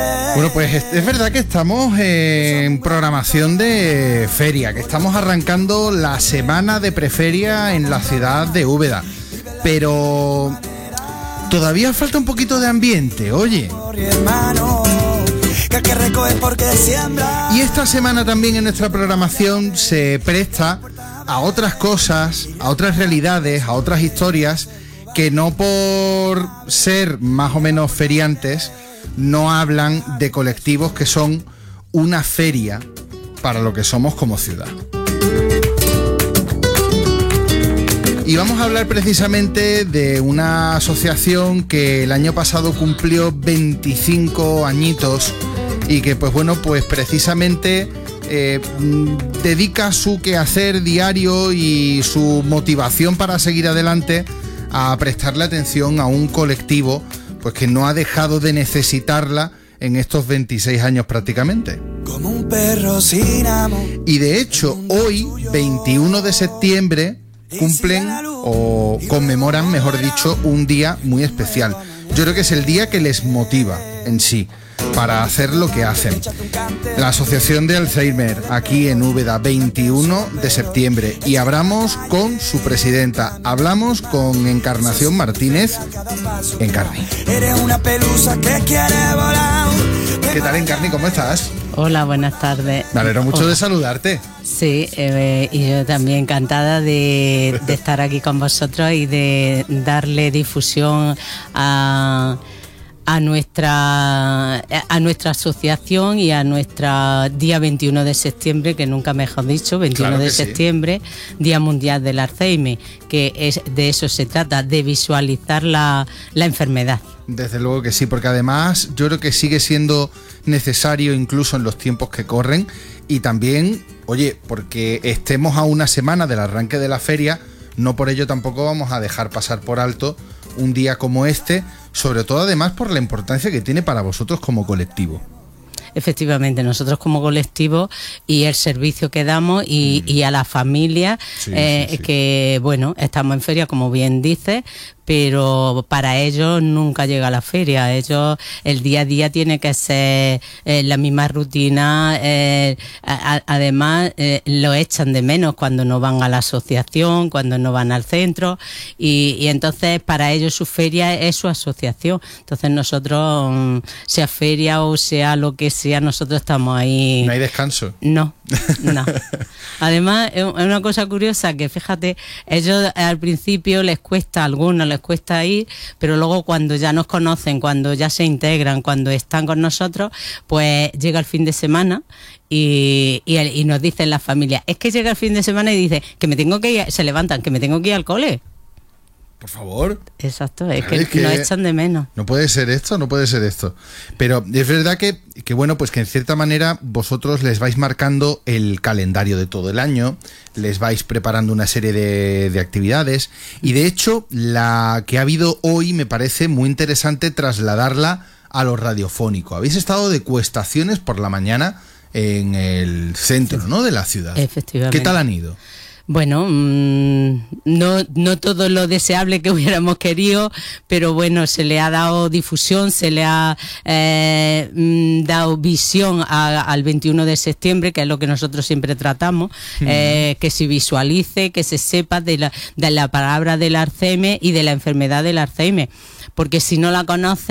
Bueno, pues es verdad que estamos en programación de feria, que estamos arrancando la semana de preferia en la ciudad de Úbeda, pero todavía falta un poquito de ambiente, oye. Y esta semana también en nuestra programación se presta a otras cosas, a otras realidades, a otras historias que no por ser más o menos feriantes no hablan de colectivos que son una feria para lo que somos como ciudad. Y vamos a hablar precisamente de una asociación que el año pasado cumplió 25 añitos y que pues bueno, pues precisamente dedica su quehacer diario y su motivación para seguir adelante a prestarle atención a un colectivo pues que no ha dejado de necesitarla en estos 26 años prácticamente. Como un perro sin amo. Y de hecho, hoy, 21 de septiembre, cumplen o conmemoran, mejor dicho, un día muy especial. Yo creo que es el día que les motiva en sí para hacer lo que hacen. La Asociación de Alzheimer, aquí en Úbeda, 21 de septiembre. Y hablamos con su presidenta. Hablamos con Encarnación Martínez. Encarni. ¿Qué tal, Encarni? ¿Cómo estás? Hola, buenas tardes. Me alegro mucho de saludarte. Sí, y yo también encantada de estar aquí con vosotros y de darle difusión a nuestra asociación y a nuestro día 21 de septiembre, que nunca mejor dicho, 21 claro de septiembre, sí. Día Mundial del Alzheimer, que de eso se trata, de visualizar la enfermedad. Desde luego que sí, porque además yo creo que sigue siendo necesario incluso en los tiempos que corren y también, oye, porque estemos a una semana del arranque de la feria, no por ello tampoco vamos a dejar pasar por alto un día como este, sobre todo además por la importancia que tiene para vosotros como colectivo. Efectivamente, nosotros como colectivo y el servicio que damos y a la familia, sí. Que bueno, estamos en feria como bien dices, pero para ellos nunca llega la feria. Ellos, el día a día tiene que ser la misma rutina. Además, lo echan de menos cuando no van a la asociación, cuando no van al centro. Y entonces, para ellos su feria es su asociación. Entonces nosotros, sea feria o sea lo que sea, nosotros estamos ahí. ¿No hay descanso? No. Además, es una cosa curiosa que, fíjate, ellos al principio les cuesta, a algunos les cuesta ir, pero luego cuando ya nos conocen, cuando ya se integran, cuando están con nosotros, pues llega el fin de semana y nos dicen las familias, es que llega el fin de semana y dice que me tengo que ir, se levantan, que me tengo que ir al cole. Por favor. Exacto, es que nos echan de menos. No puede ser esto, no puede ser esto. Pero es verdad que bueno, pues que en cierta manera vosotros les vais marcando el calendario de todo el año, les vais preparando una serie de actividades y de hecho la que ha habido hoy me parece muy interesante trasladarla a lo radiofónico. Habéis estado de cuestaciones por la mañana en el centro, ¿no?, de la ciudad. Efectivamente. ¿Qué tal han ido? Bueno, no todo lo deseable que hubiéramos querido, pero bueno, se le ha dado difusión, se le ha dado visión al 21 de septiembre, que es lo que nosotros siempre tratamos, que se visualice, que se sepa de la palabra del Alzheimer y de la enfermedad del Alzheimer, porque si no la conoce